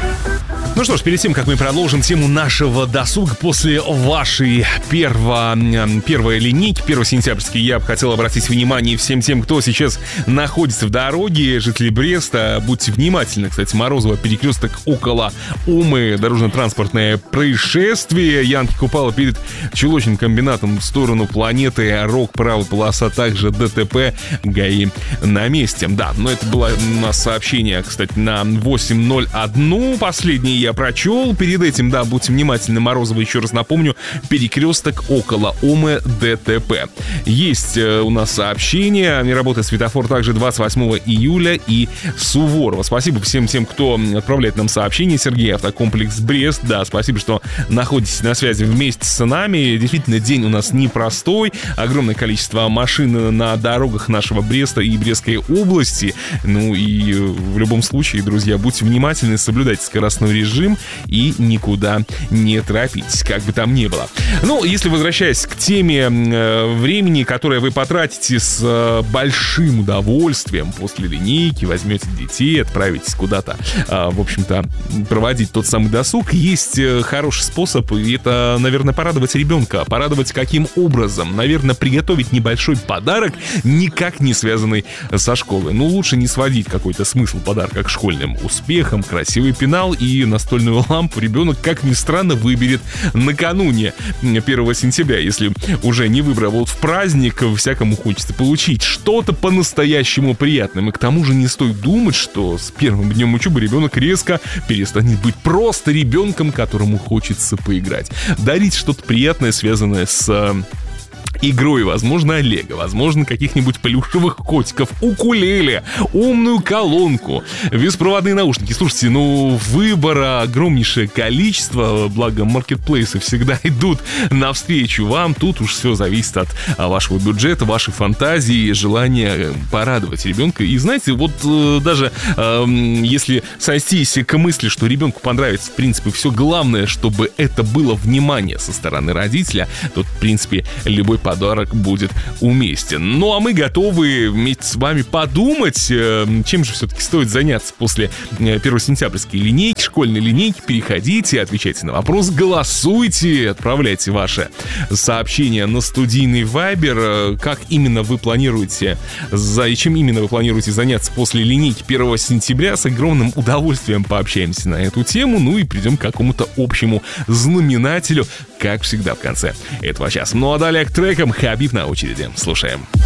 Ну что ж, перед тем, как мы продолжим тему нашего досуга после вашей первой линейки, 1 сентябрьской, я бы хотел обратить внимание всем тем, кто сейчас находится в дороге, жители Бреста. Будьте внимательны, кстати, Морозово, перекресток около Умы, дорожно-транспортное происшествие. Янки Купала перед чулочным комбинатом в сторону Планеты, Рок, правая полоса, также ДТП, ГАИ на месте. Да, но это было у нас сообщение, кстати, на 8:01, последнее я прочел. Перед этим, да, будьте внимательны, Морозово, еще раз напомню, перекресток около Умы, ДТП. Есть у нас сообщение, не работает светофор также 28 июля и Суворова. Спасибо всем тем, кто отправляет нам сообщения. Сергей, автокомплекс Брест, да, спасибо, что находитесь на связи вместе с нами. Действительно, день у нас непростой, огромное количество машин на дорогах нашего Бреста и Брестской области. Ну и в любом случае, друзья, будьте внимательны, соблюдайте скоростной режим и никуда не торопитесь, как бы там ни было. Ну, если возвращаясь к теме времени, которое вы потратите с большим удовольствием после линейки, возьмете детей, отправитесь куда-то, в общем-то, проводить тот самый досуг, есть хороший способ, и это, наверное, порадовать ребенка. Порадовать каким образом? Наверное, приготовить небольшой подарок, никак не связанный со школой. Ну, лучше не сводить какой-то смысл подарка к школьным успехам, красивый пенал и настольную лампу ребенок, как ни странно, выберет накануне 1 сентября, если уже не выбрал. Вот в праздник всякому хочется получить что-то по-настоящему приятное. И к тому же не стоит думать, что с первым днем учебы ребенок резко перестанет быть просто ребенком, которому хочется поиграть. Дарить что-то приятное, связанное с игрой, возможно, Лего, возможно, каких-нибудь плюшевых котиков, укулеле, умную колонку, беспроводные наушники. Слушайте, ну, выбора огромнейшее количество, благо маркетплейсы всегда идут навстречу вам. Тут уж все зависит от вашего бюджета, вашей фантазии, желания порадовать ребенка. И знаете, вот даже если сойстись к мысли, что ребенку понравится, в принципе, все главное, чтобы это было внимание со стороны родителя, то, в принципе, любой подарок будет уместен. Ну, а мы готовы вместе с вами подумать, чем же все-таки стоит заняться после 1 сентябрьской линейки, школьной линейки. Переходите, отвечайте на вопрос, голосуйте, отправляйте ваши сообщения на студийный Viber. Как именно вы планируете, чем именно вы планируете заняться после линейки 1 сентября? С огромным удовольствием пообщаемся на эту тему, ну и придем к какому-то общему знаменателю, как всегда в конце этого часа. Ну а далее к трекам. Хабиб на очереди. Слушаем.